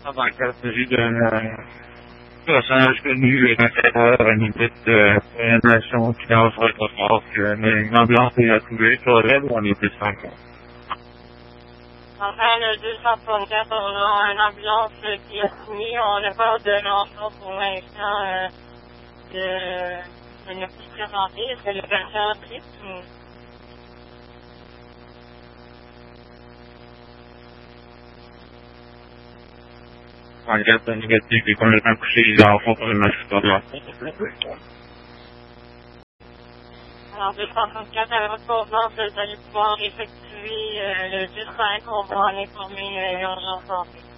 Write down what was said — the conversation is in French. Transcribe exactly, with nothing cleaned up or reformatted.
طبعا كانت جدا personnage connu et d'intérieur à une tête une nation qui a offert la France, une ambiance et à trouver sur elle où on était cinq ans. Enfin, le deux cent trente-quatre, on a une ambiance qui est soumise, on n'a pas de l'enfant pour l'instant euh, de, de ne plus se présenter, est-ce que les personnes tristes ou... En gaz négatif et qu'on est accouché les enfants pour le match de la Alors, deux cent trente-quatre, à votre convenance, vous allez pouvoir effectuer euh, le deux cinq, on va en informer euh, l'urgence santé.